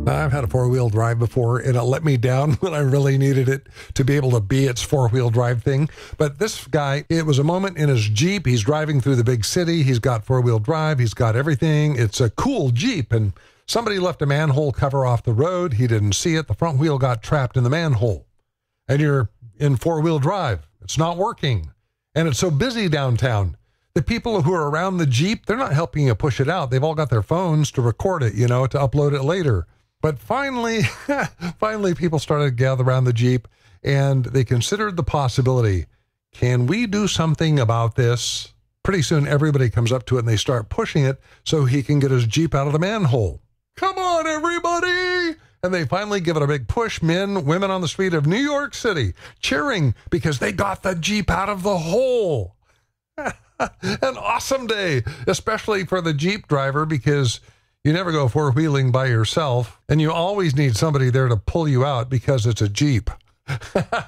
I've had a four-wheel drive before, and it let me down when I really needed it to be able to be its four-wheel drive thing. But this guy, it was a moment in his Jeep. He's driving through the big city. He's got four-wheel drive. He's got everything. It's a cool Jeep, and somebody left a manhole cover off the road. He didn't see it. The front wheel got trapped in the manhole. And you're in four-wheel drive. It's not working. And it's so busy downtown. The people who are around the Jeep, they're not helping you push it out. They've all got their phones to record it, to upload it later. But finally people started to gather around the Jeep, and they considered the possibility, can we do something about this? Pretty soon everybody comes up to it and they start pushing it so he can get his Jeep out of the manhole. Come on, everybody! And they finally give it a big push. Men, women on the street of New York City cheering because they got the Jeep out of the hole. An awesome day, especially for the Jeep driver, because you never go four-wheeling by yourself, and you always need somebody there to pull you out because it's a Jeep.